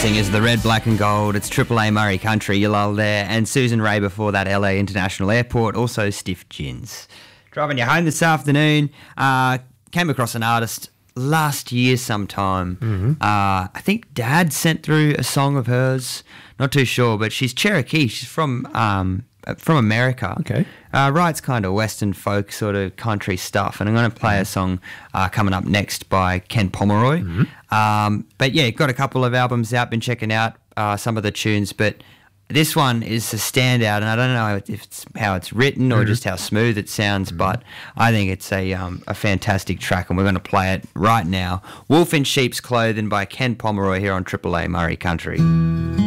Singers, the red, black and gold. It's Triple A Murray Country, you lull there. And Susan Ray before that, LA International Airport, also Stiff Gins. Driving you home this afternoon, came across an artist last year sometime. I think Dad sent through a song of hers, not too sure, but she's Cherokee. She's from America. Okay. Writes kind of Western folk sort of country stuff, and I'm going to play a song coming up next by Ken Pomeroy. But yeah, got a couple of albums out, been checking out some of the tunes, but this one is a standout, and I don't know if it's how it's written or just how smooth it sounds, but I think it's a fantastic track, and we're going to play it right now. Wolf in Sheep's Clothing by Ken Pomeroy here on Triple A Murray Country.